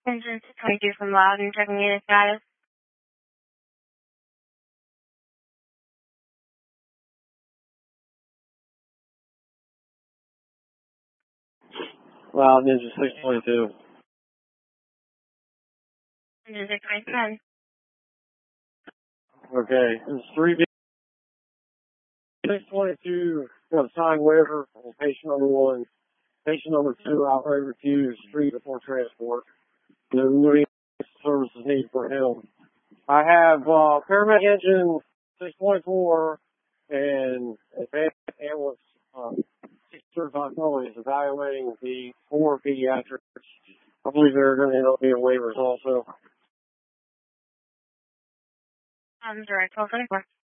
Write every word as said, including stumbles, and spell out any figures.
Engine twenty-two from Loudon, checking unit status. Loudon, engine six twenty-two. Engine six twenty-two. Okay, it's three B. six twenty-two, got a signed waiver for patient number one. Patient number two, outright refused, street before transport. No new services needed for him. I have uh, paramedic engine six twenty-four and advanced ambulance uh, six certified is evaluating the four pediatrics. I believe they're going to end up being waivers also. Um, direct twelve twenty-four.